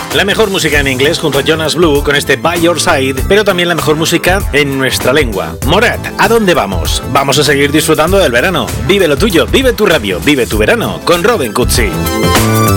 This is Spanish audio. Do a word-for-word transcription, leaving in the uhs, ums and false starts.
La mejor música en inglés junto a Jonas Blue con este By Your Side, pero también la mejor música en nuestra lengua. Morat, ¿a dónde vamos? Vamos a seguir disfrutando del verano. Vive lo tuyo, vive tu radio, vive tu verano con Robin Cutsi.